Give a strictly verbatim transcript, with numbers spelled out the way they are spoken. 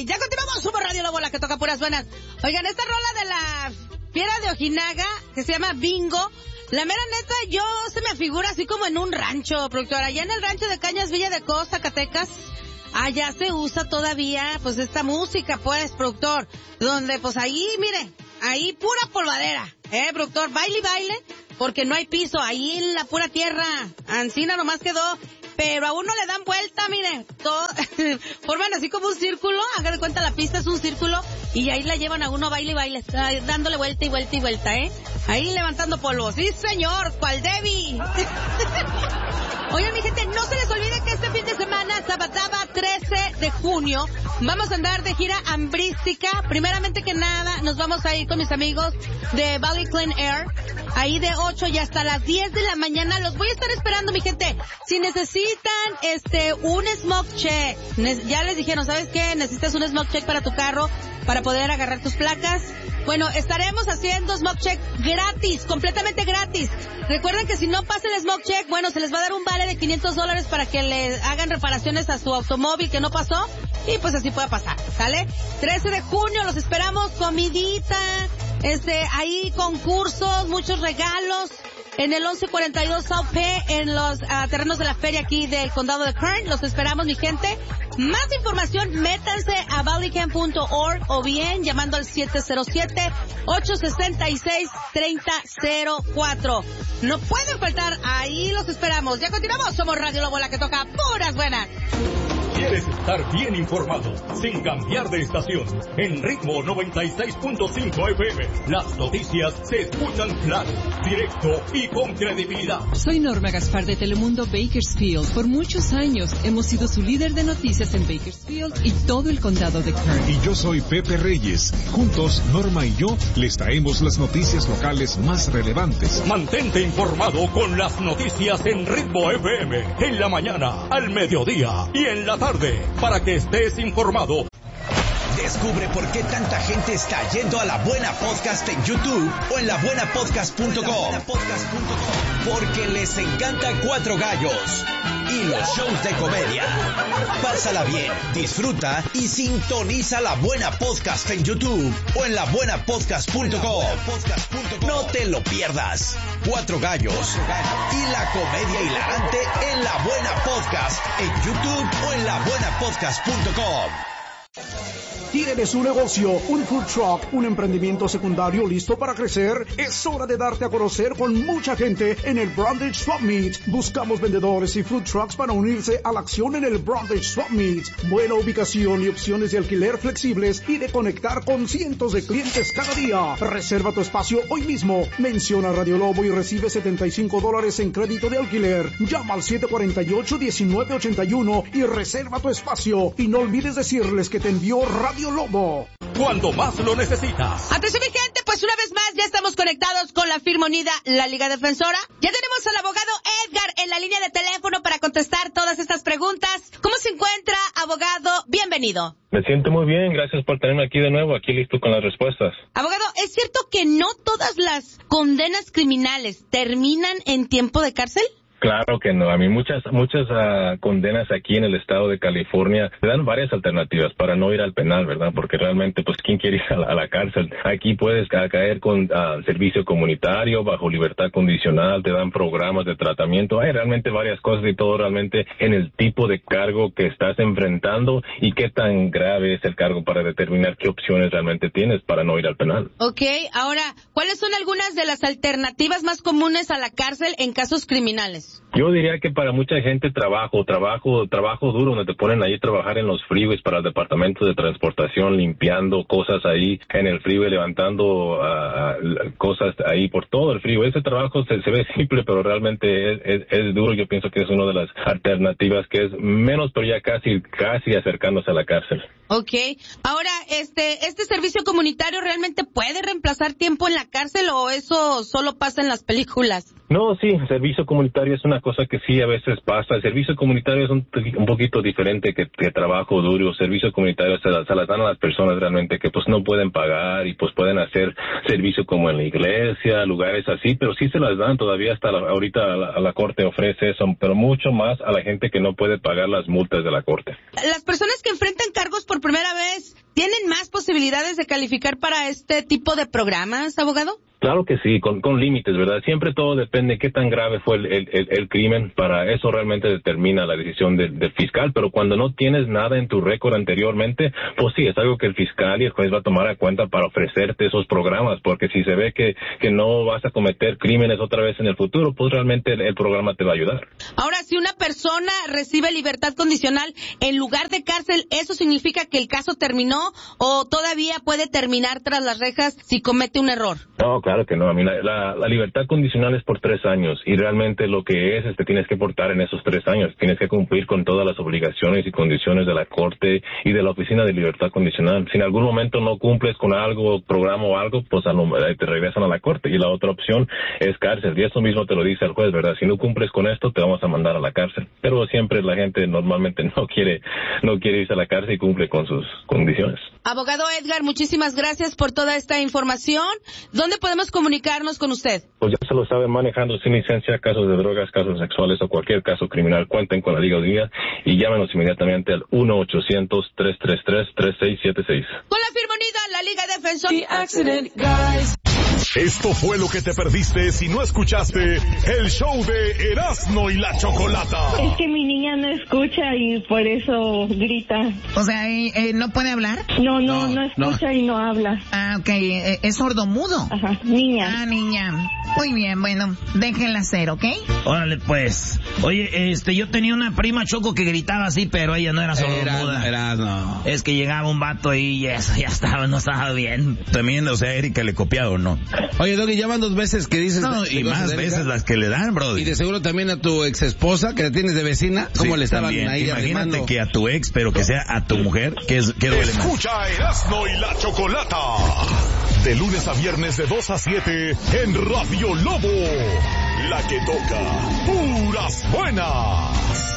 Smith. Ya continuamos, somos Radio Lobo, la que toca puras buenas. Oigan, esta rola de la fiera de Ojinaga, que se llama Bingo, la mera neta, yo se me figura así como en un rancho, productora. Allá en el rancho de Cañas, Villa de Cos, Zacatecas, allá se usa todavía, pues, esta música, pues, productor. Donde, pues, ahí, mire, ahí pura polvadera, ¿eh, productor? Baile y baile, porque no hay piso, ahí en la pura tierra. Ancina nomás quedó, pero a uno le dan vuelta, mire, todo, forman así como un círculo, hagan de cuenta la pista es un círculo, y ahí la llevan a uno baile y baile, dándole vuelta y vuelta y vuelta, ¿eh? Ahí levantando polvo. Sí, señor, cual Debbie. Oigan, mi gente, no se les olvide que este fin de semana, Sabadaba trece de junio, vamos a andar de gira hambrística. Primeramente que nada, nos vamos a ir con mis amigos de Valley Clean Air, ahí de ocho y hasta las diez de la mañana. Los voy a estar esperando, mi gente. Si necesitan este un smoke check, ya les dijeron, ¿sabes qué? Necesitas un smoke check para tu carro, para poder agarrar tus placas. Bueno, estaremos haciendo smoke check gratis, completamente gratis. Recuerden que si no pasa el smoke check, bueno, se les va a dar un vale de quinientos dólares para que le hagan reparaciones a su automóvil que no pasó, y pues así puede pasar, ¿sale? trece de junio, los esperamos, comidita, este, ahí concursos, muchos regalos, en el once cuarenta y dos South P, en los uh, terrenos de la feria aquí del condado de Kern. Los esperamos, mi gente. Más información, métanse a valleycamp punto org o bien llamando al siete cero siete, ocho seis seis, tres cero cero cuatro. No pueden faltar, ahí los esperamos. Ya continuamos, somos Radio Lobo, la que toca puras buenas. ¿Quieres estar bien informado sin cambiar de estación? En Ritmo noventa y seis punto cinco F M, las noticias se escuchan claro, directo y con credibilidad. Soy Norma Gaspar de Telemundo Bakersfield. Por muchos años hemos sido su líder de noticias en Bakersfield y todo el condado de Kern. Y yo soy Pepe Reyes. Juntos, Norma y yo les traemos las noticias locales más relevantes. Mantente informado con las noticias en Ritmo F M, en la mañana, al mediodía y en la tarde, para que estés informado. Descubre por qué tanta gente está yendo a La Buena Podcast en YouTube o en la buena podcast punto com. Porque les encanta Cuatro Gallos y los shows de comedia. Pásala bien, disfruta y sintoniza La Buena Podcast en YouTube o en la buena podcast punto com. No te lo pierdas. Cuatro Gallos y la comedia hilarante en La Buena Podcast en YouTube o en la buena podcast punto com. ¿Tienes un negocio, un food truck, un emprendimiento secundario listo para crecer? Es hora de darte a conocer con mucha gente en el Brandage Swap Meet. Buscamos vendedores y food trucks para unirse a la acción en el Brandage Swap Meet. Buena ubicación y opciones de alquiler flexibles y de conectar con cientos de clientes cada día. Reserva tu espacio hoy mismo. Menciona Radio Lobo y recibe setenta y cinco dólares en crédito de alquiler. Llama al siete cuatro ocho, uno nueve ocho uno y reserva tu espacio. Y no olvides decirles que te envió Radio Lobo. Cuando más lo necesitas. Atención, mi gente, pues una vez más ya estamos conectados con la firma unida, la Liga Defensora. Ya tenemos al abogado Edgar en la línea de teléfono para contestar todas estas preguntas. ¿Cómo se encuentra, abogado? Bienvenido. Me siento muy bien, gracias por tenerme aquí de nuevo, aquí listo con las respuestas. Abogado, ¿es cierto que no todas las condenas criminales terminan en tiempo de cárcel? Claro que no. A mí muchas muchas uh, condenas aquí en el estado de California te dan varias alternativas para no ir al penal, ¿verdad? Porque realmente, pues, ¿quién quiere ir a la, a la cárcel? Aquí puedes uh, caer con uh, servicio comunitario, bajo libertad condicional, te dan programas de tratamiento. Hay realmente varias cosas y todo realmente en el tipo de cargo que estás enfrentando y qué tan grave es el cargo para determinar qué opciones realmente tienes para no ir al penal. Ok, ahora, ¿cuáles son algunas de las alternativas más comunes a la cárcel en casos criminales? Yo diría que para mucha gente trabajo, trabajo, trabajo duro, donde te ponen ahí a trabajar en los freeways para el departamento de transportación, limpiando cosas ahí en el freeway, levantando uh, cosas ahí por todo el freeway. Ese trabajo se, se ve simple, pero realmente es, es, es duro. Yo pienso que es una de las alternativas que es menos, pero ya casi, casi acercándose a la cárcel. Ok. Ahora, este, ¿este servicio comunitario realmente puede reemplazar tiempo en la cárcel o eso solo pasa en las películas? No, sí, el servicio comunitario es una cosa que sí a veces pasa. El servicio comunitario es un, un poquito diferente que, que trabajo duro. El servicio comunitario se, la, se las dan a las personas realmente que pues no pueden pagar y pues pueden hacer servicio como en la iglesia, lugares así, pero sí se las dan todavía hasta la, ahorita a la, a la corte ofrece eso, pero mucho más a la gente que no puede pagar las multas de la corte. Las personas que enfrentan cargos por primera vez posibilidades de calificar para este tipo de programas, abogado? Claro que sí, con, con límites, ¿verdad? Siempre todo depende de qué tan grave fue el, el, el, el crimen. Para eso realmente determina la decisión del, del fiscal. Pero cuando no tienes nada en tu récord anteriormente, pues sí, es algo que el fiscal y el juez va a tomar a cuenta para ofrecerte esos programas. Porque si se ve que, que no vas a cometer crímenes otra vez en el futuro, pues realmente el, el programa te va a ayudar. Ahora, si una persona recibe libertad condicional en lugar de cárcel, ¿eso significa que el caso terminó o todavía puede terminar tras las rejas si comete un error? No, claro. Claro que no, a mí la, la, la libertad condicional es por tres años y realmente lo que es es que tienes que portar en esos tres años, tienes que cumplir con todas las obligaciones y condiciones de la corte y de la oficina de libertad condicional. Si en algún momento no cumples con algo, programa o algo, pues a lo, te regresan a la corte y la otra opción es cárcel y eso mismo te lo dice el juez, ¿verdad? Si no cumples con esto te vamos a mandar a la cárcel, pero siempre la gente normalmente no quiere, no quiere irse a la cárcel y cumple con sus condiciones. Abogado Edgar, muchísimas gracias por toda esta información. ¿Dónde podemos comunicarnos con usted? Pues ya se lo saben, manejando sin licencia, casos de drogas, casos sexuales o cualquier caso criminal, cuenten con la Liga Unida y llámenos inmediatamente al uno ochocientos, tres tres tres, tres seis siete seis. Con la firma unida, la Liga Defensora. Esto fue lo que te perdiste si no escuchaste el show de Erasmo y la Chocolata. Es que mi niña no escucha y por eso grita. O sea, ¿eh, eh, ¿no puede hablar? No, no, no, no escucha no. y no habla. Ah, ok, eh, es sordomudo. Ajá, niña. Ah, niña. Muy bien, bueno, déjenla ser, ¿ok? Órale, pues. Oye, este, yo tenía una prima, Choco, que gritaba así, pero ella no era sordomuda. Era, era, no. Es que llegaba un vato y eso ya estaba, no estaba bien. También, o sea, Erika le copiado, ¿no? Oye, Doggy, ya van dos veces que dices... No, y más veces las que le dan, brother. Y de seguro también a tu ex esposa, que la tienes de vecina, ¿cómo sí, le estaban también. ahí Imagínate arrimando? que a tu ex, pero que sea a tu mujer, que, es, que duele más. Escucha Erasmo y la Chocolata. De lunes a viernes de dos a siete en Radio Lobo. La que toca puras buenas.